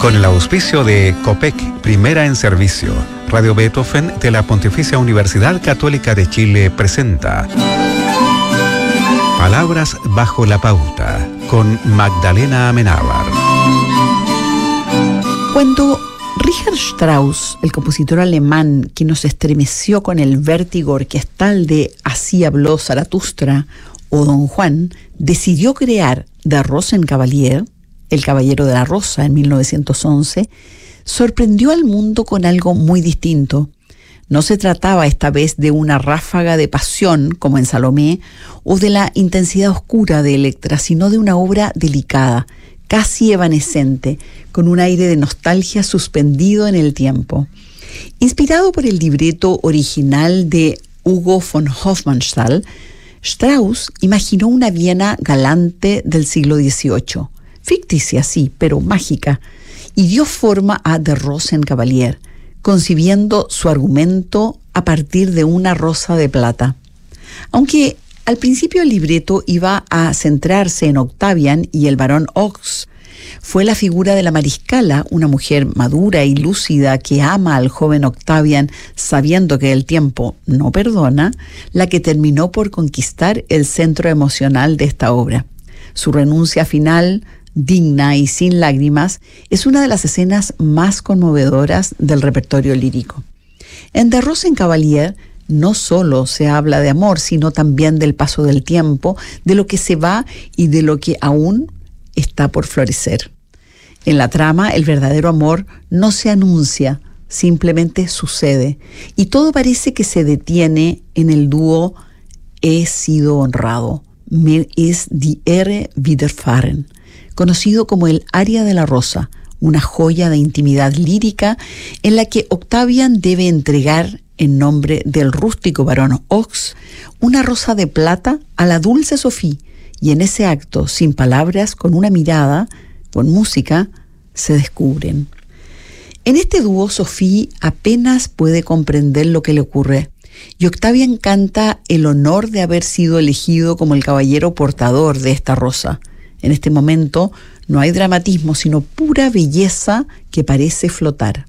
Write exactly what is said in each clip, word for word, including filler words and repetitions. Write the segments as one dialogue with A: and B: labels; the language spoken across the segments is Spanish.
A: Con el auspicio de COPEC, primera en servicio, Radio Beethoven de la Pontificia Universidad Católica de Chile presenta Palabras bajo la pauta, con Magdalena Amenábar.
B: Cuando Richard Strauss, el compositor alemán que nos estremeció con el vértigo orquestal de Así habló Zaratustra o Don Juan, decidió crear The Rosenkavalier, El Caballero de la Rosa, en mil novecientos once, sorprendió al mundo con algo muy distinto. No se trataba esta vez de una ráfaga de pasión, como en Salomé, o de la intensidad oscura de Electra, sino de una obra delicada, casi evanescente, con un aire de nostalgia suspendido en el tiempo. Inspirado por el libreto original de Hugo von Hofmannsthal, Strauss imaginó una Viena galante del siglo dieciocho, ficticia sí, pero mágica, y dio forma a The Rosenkavalier, concibiendo su argumento a partir de una rosa de plata. Aunque al principio el libreto iba a centrarse en Octavian y el barón Ox, fue la figura de la mariscala, una mujer madura y lúcida que ama al joven Octavian sabiendo que el tiempo no perdona, la que terminó por conquistar el centro emocional de esta obra. Su renuncia final, digna y sin lágrimas, es una de las escenas más conmovedoras del repertorio lírico. En The Rosenkavalier no solo se habla de amor, sino también del paso del tiempo, de lo que se va y de lo que aún está por florecer. En la trama, el verdadero amor no se anuncia, simplemente sucede, y todo parece que se detiene en el dúo He sido honrado, mir ist die Ehre widerfahren, conocido como el aria de la rosa, una joya de intimidad lírica en la que Octavian debe entregar, en nombre del rústico barón Ox, una rosa de plata a la dulce Sophie, y en ese acto, sin palabras, con una mirada, con música, se descubren. En este dúo, Sophie apenas puede comprender lo que le ocurre, y Octavian canta el honor de haber sido elegido como el caballero portador de esta rosa. En este momento no hay dramatismo, sino pura belleza que parece flotar.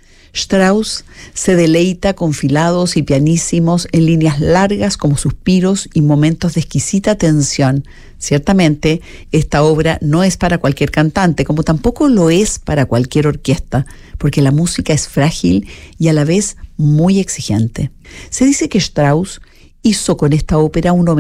B: Strauss se deleita con filados y pianísimos en líneas largas como suspiros y momentos de exquisita tensión. Ciertamente, esta obra no es para cualquier cantante, como tampoco lo es para cualquier orquesta, porque la música es frágil y a la vez muy exigente. Se dice que Strauss hizo con esta ópera un homenaje